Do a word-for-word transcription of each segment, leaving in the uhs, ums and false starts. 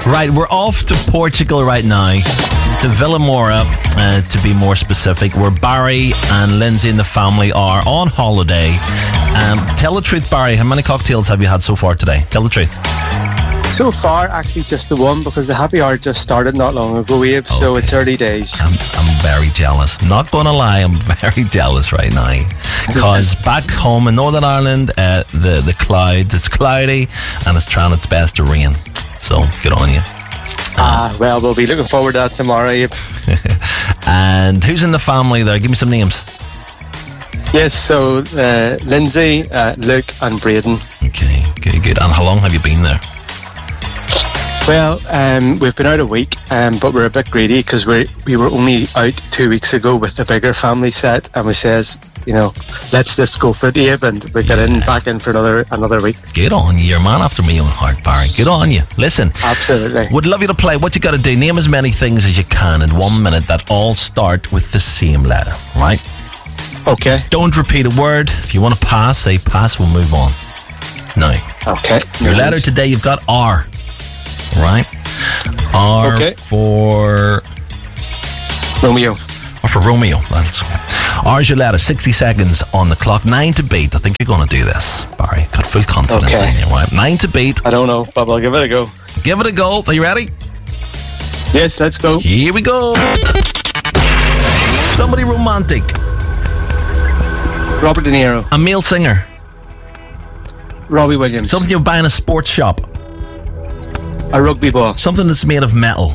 Right, we're off to Portugal right now, to Villamora, uh, to be more specific, where Barry and Lindsay and the family are on holiday. Um, tell the truth, Barry, how many cocktails have you had so far today? Tell the truth. So far, actually, just the one, because the happy hour just started not long ago, Abe, okay. So it's early days. I'm, I'm very jealous. I'm not going to lie, I'm very jealous right now. Because back home in Northern Ireland, uh, the, the clouds, it's cloudy, and it's trying its best to rain. So, good on you. Ah, uh, well, we'll be looking forward to that tomorrow, Abe. And who's in the family there? Give me some names. Yes, so uh, Lindsay, uh, Luke and Braden. Okay, good, good. And how long have you been there? Well, um, we've been out a week, um, but we're a bit greedy because we we were only out two weeks ago with the bigger family set, and we says, you know, let's just go for it, Abe, and we yeah. get in back in for another another week. Good on you, you're a man after my own heart, Barry. Good on you. Listen, absolutely. Would love you to play. What you got to do? Name as many things as you can in one minute that all start with the same letter, right? Okay. Don't repeat a word. If you want to pass, say pass. We'll move on. Now, okay. Your no letter worries. Today, you've got R. Right? R okay. for Romeo. Or for Romeo. That's R's your letter. sixty seconds on the clock. Nine to beat. I think you're going to do this, Barry. Got full confidence okay. in you, right? Nine to beat. I don't know, but I'll give it a go. Give it a go. Are you ready? Yes, let's go. Here we go. Somebody romantic. Robert De Niro. A male singer. Robbie Williams. Something you buy in a sports shop. A rugby ball. Something that's made of metal.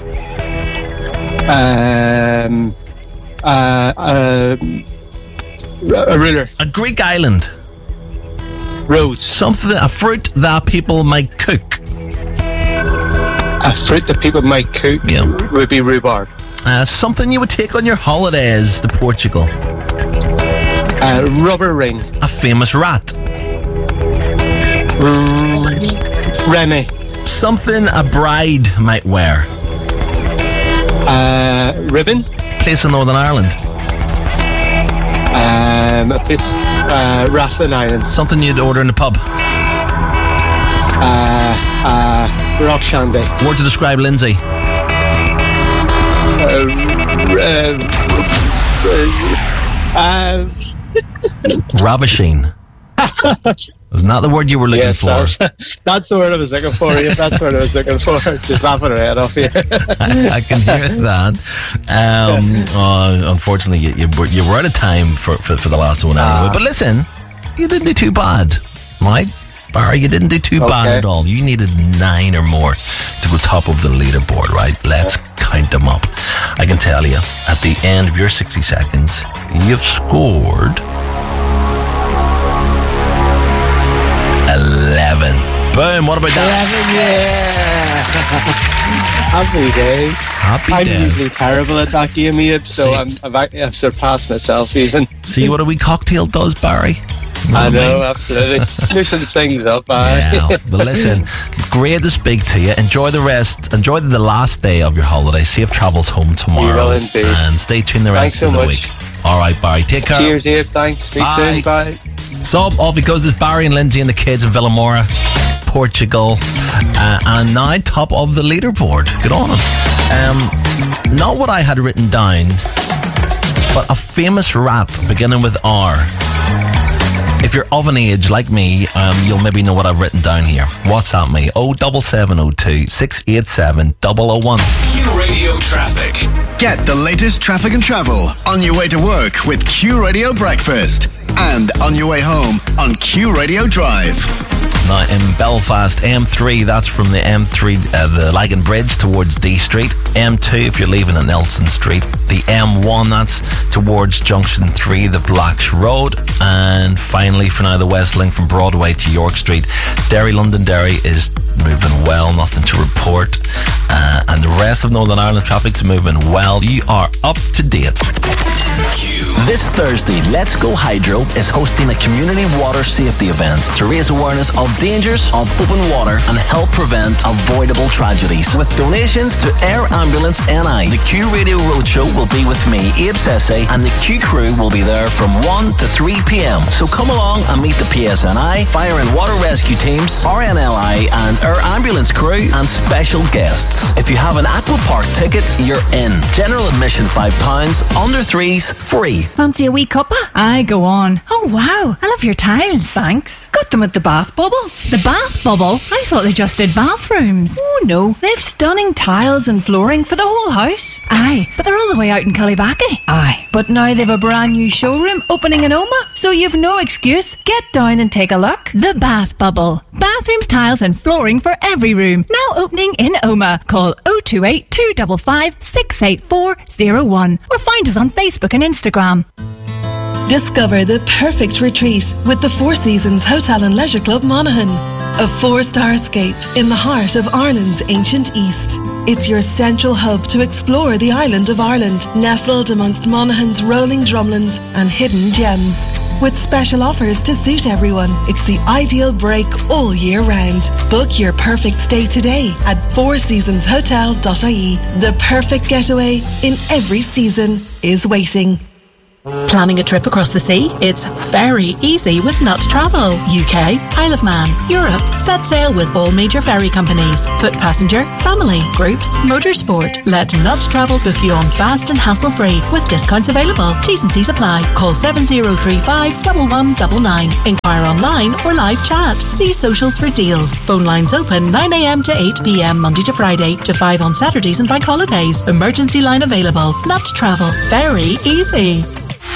Um, uh, uh, a ruler. A Greek island. Rhodes. Something, a fruit that people might cook. A fruit that people might cook yeah. would be rhubarb. Uh, something you would take on your holidays to Portugal. A rubber ring. A famous rat. R- Remy. Something a bride might wear. Uh, ribbon. Place in Northern Ireland. Um, a place, uh, Rathlin Island. Something you'd order in the pub. Uh, uh, rock shandy. Word to describe Lindsay. Uh, uh, uh, Ravishing. Isn't that the word you were looking yes, for? That's, that's the word I was looking for. If that's the word I was looking for. Just laughing her head off here. I, I can hear that. Um, oh, unfortunately, you, you, were, you were out of time for, for, for the last one anyway. Uh, but listen, you didn't do too bad, right? Barry, you didn't do too okay. bad at all. You needed nine or more to go top of the leaderboard, right? Let's yeah. count them up. I can tell you, at the end of your sixty seconds, you've scored eleven. Boom, what about that? eleven, yeah. Happy days. Happy I'm days. I'm usually terrible at that game, Ian, so I'm, I've, I've surpassed myself even. See what a wee cocktail does, Barry? You know I know, I mean? Absolutely. Loosen things up, Barry. Yeah, but listen, great to speak to you. Enjoy the rest. Enjoy the last day of your holiday. Safe travels home tomorrow. You will indeed. And stay tuned the rest Thanks so of the much. week. All right, Barry. Take care. Cheers, Dave. Thanks. Speak Bye. soon. Bye. So off it goes. There's Barry and Lindsay and the kids in Villamora, Portugal, uh, and now top of the leaderboard. Good on them. Um, not what I had written down, but a famous rat beginning with R. If you're of an age like me, um, you'll maybe know what I've written down here. WhatsApp me oh seven seven oh two, six eight seven, zero zero one. Q Radio Traffic. Get the latest traffic and travel on your way to work with Q Radio Breakfast and on your way home on Q Radio Drive. Now in Belfast, M three, that's from the M three, uh, the Lagan Bridge towards D Street. M two, if you're leaving at Nelson Street. The M one, that's towards Junction three, the Blacks Road. And finally, for now, the West Link from Broadway to York Street. Derry, Londonderry is moving well, nothing to report. Uh, and the rest of Northern Ireland traffic's moving well. You are up to date. This Thursday, Let's Go Hydro is hosting a community water safety event to raise awareness of dangers of open water and help prevent avoidable tragedies. With donations to Air Ambulance N I, the Q Radio Roadshow will be with me, Abe Sesse, and the Q crew will be there from one to three p.m. So come along and meet the P S N I, Fire and Water Rescue Teams, R N L I and Air Ambulance ambulance crew and special guests. If you have an Aqua Park ticket, you're in. General admission five pounds, under threes free. Fancy a wee cuppa? Aye, go on. Oh wow, I love your tiles. Thanks. Got them at the Bath Bubble. The Bath Bubble? I thought they just did bathrooms. Oh no, they've stunning tiles and flooring for the whole house. Aye, but they're all the way out in Cullybackey. Aye, but now they've a brand new showroom opening in Oma, so you've no excuse. Get down and take a look. The Bath Bubble. Bathrooms, tiles and flooring for every room. Now opening in Oma. Call oh two eight, two five five, six eight four oh one or find us on Facebook and Instagram. Discover the perfect retreat with the Four Seasons Hotel and Leisure Club Monaghan. A four-star escape in the heart of Ireland's ancient East. It's your central hub to explore the island of Ireland, nestled amongst Monaghan's rolling drumlins and hidden gems. With special offers to suit everyone, it's the ideal break all year round. Book your perfect stay today at four seasons hotel dot I E. The perfect getaway in every season is waiting. Planning a trip across the sea? It's very easy with Nut Travel. U K, Isle of Man, Europe. Set sail with all major ferry companies. Foot passenger, family, groups, motorsport. Let Nut Travel book you on fast and hassle-free with discounts available. T's and C's apply. Call seven oh three five, one one nine nine. Inquire online or live chat. See socials for deals. Phone lines open nine a.m. to eight p.m. Monday to Friday to five on Saturdays and bank holidays. Emergency line available. Nut Travel. Very easy.